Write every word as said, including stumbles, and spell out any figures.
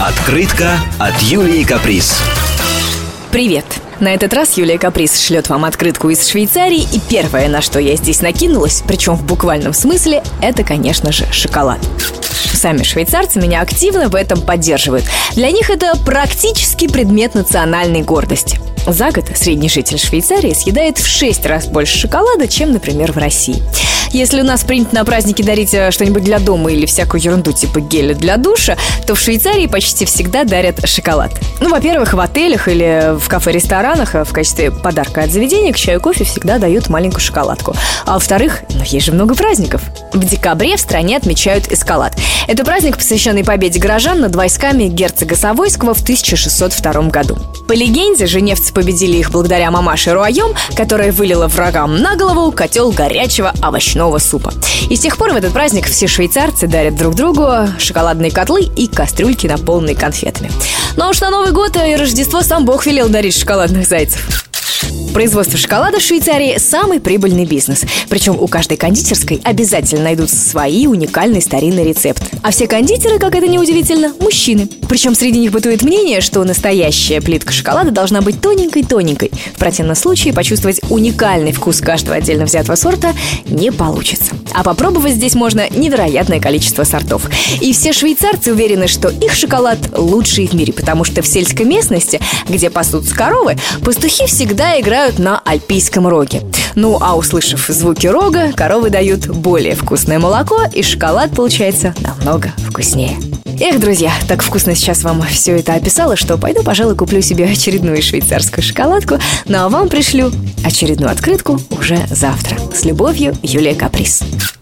Открытка от Юлии Каприз. Привет! На этот раз Юлия Каприз шлет вам открытку из Швейцарии. И первое, на что я здесь накинулась, причем в буквальном смысле, это, конечно же, шоколад. Сами швейцарцы меня активно в этом поддерживают. Для них это практически предмет национальной гордости. За год средний житель Швейцарии съедает в шесть раз больше шоколада, чем, например, в России. Если у нас принято на праздники дарить что-нибудь для дома или всякую ерунду типа геля для душа, то в Швейцарии почти всегда дарят шоколад. Ну, во-первых, в отелях или в кафе-ресторанах в качестве подарка от заведения к чаю и кофе всегда дают маленькую шоколадку. А во-вторых, ну, есть же много праздников. В декабре в стране отмечают Эскалад. Это праздник, посвященный победе горожан над войсками герцога Савойского в тысяча шестьсот втором году. По легенде, женевцы победили их благодаря мамаше Руайом, которая вылила врагам на голову котел горячего овощного супа. И с тех пор в этот праздник все швейцарцы дарят друг другу шоколадные котлы и кастрюльки, наполненные конфетами. Ну а уж на Новый год и Рождество сам Бог велел дарить шоколадных зайцев. Производство шоколада в Швейцарии – самый прибыльный бизнес. Причем у каждой кондитерской обязательно найдутся свои уникальные старинные рецепты. А все кондитеры, как это ни удивительно, мужчины. Причем среди них бытует мнение, что настоящая плитка шоколада должна быть тоненькой-тоненькой. В противном случае почувствовать уникальный вкус каждого отдельно взятого сорта не получится. А попробовать здесь можно невероятное количество сортов. И все швейцарцы уверены, что их шоколад лучший в мире, потому что в сельской местности, где пасутся коровы, пастухи всегда играют на альпийском роге. Ну, а услышав звуки рога, коровы дают более вкусное молоко, и шоколад получается намного вкуснее. Эх, друзья, так вкусно сейчас вам все это описала, что пойду, пожалуй, куплю себе очередную швейцарскую шоколадку, ну а вам пришлю очередную открытку уже завтра. С любовью, Юлия Каприз.